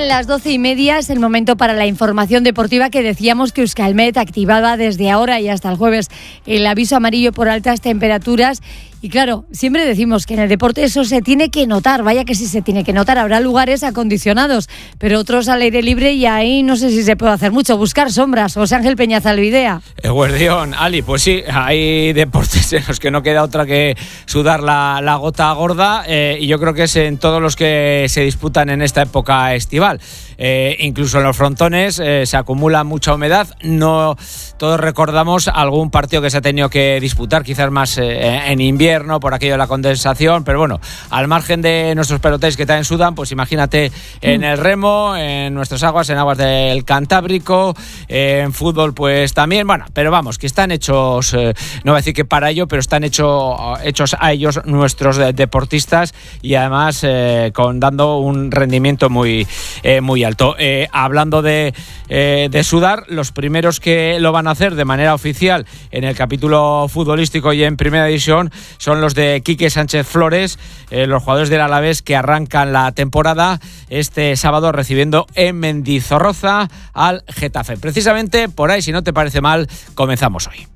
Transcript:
Pasan las 12:30, es el momento para la información deportiva que decíamos que Euskalmet activaba desde ahora y hasta el jueves el aviso amarillo por altas temperaturas. Y claro, siempre decimos que en el deporte eso se tiene que notar, vaya que sí se tiene que notar, habrá lugares acondicionados, pero otros al aire libre y ahí no sé si se puede hacer mucho, buscar sombras. José Ángel Peñazalbidea. Guardión, Ali, pues sí, hay deportes en los que no queda otra que sudar la gota gorda y yo creo que es en todos los que se disputan en esta época estival. Incluso en los frontones se acumula mucha humedad, no todos recordamos algún partido que se ha tenido que disputar, quizás más en invierno, por aquello de la condensación, pero bueno, al margen de nuestros peloteros que también sudan, pues imagínate en el remo, en nuestras aguas, en aguas del Cantábrico, en fútbol pues también, bueno, pero vamos, que están hechos, no voy a decir que para ello, pero están hechos a ellos nuestros deportistas y además dando un rendimiento muy alto. Hablando de sudar, los primeros que lo van a hacer de manera oficial en el capítulo futbolístico y en Primera División son los de Quique Sánchez Flores, los jugadores del Alavés que arrancan la temporada este sábado recibiendo en Mendizorroza al Getafe. Precisamente por ahí, si no te parece mal, comenzamos hoy.